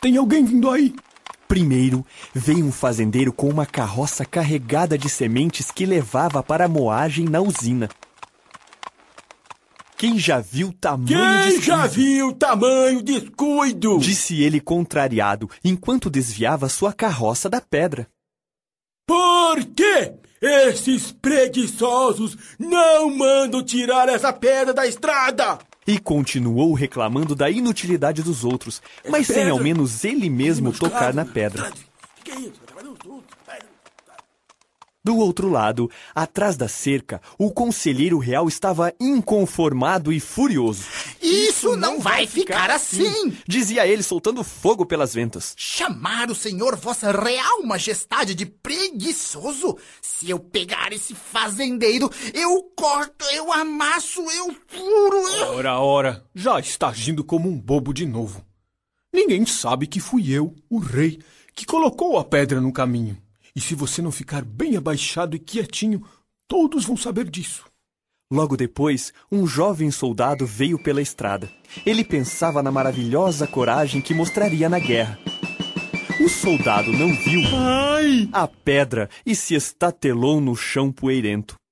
Tem alguém vindo aí? Primeiro, veio um fazendeiro com uma carroça carregada de sementes que levava para a moagem na usina. Quem já viu tamanho descuido? Disse ele contrariado, enquanto desviava sua carroça da pedra. Por quê? Esses preguiçosos não mandam tirar essa pedra da estrada! E continuou reclamando da inutilidade dos outros, mas sem ao menos ele mesmo tocar na pedra. Do outro lado, atrás da cerca, o conselheiro real estava inconformado e furioso. Isso não vai ficar assim! Dizia ele, soltando fogo pelas ventas. Chamar o senhor vossa real majestade de preguiçoso? Se eu pegar esse fazendeiro, eu corto, eu amasso, eu furo, Ora, já está agindo como um bobo de novo. Ninguém sabe que fui eu, o rei, que colocou a pedra no caminho. E se você não ficar bem abaixado e quietinho, todos vão saber disso. Logo depois, um jovem soldado veio pela estrada. Ele pensava na maravilhosa coragem que mostraria na guerra. O soldado não viu a pedra e se estatelou no chão poeirento.